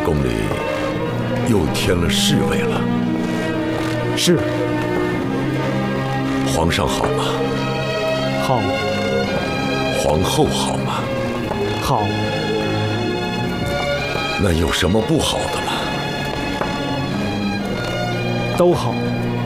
宫里又添了侍卫了。 是。 皇上好吗？ 好。 皇后好吗？ 好。 那有什么不好的吗？ 都好。